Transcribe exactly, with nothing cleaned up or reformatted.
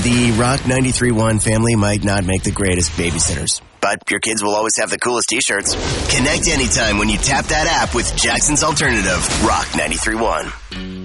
The Rock ninety-three point one family might not make the greatest babysitters, but your kids will always have the coolest t-shirts. Connect anytime when you tap that app with Jackson's Alternative, Rock ninety-three point one.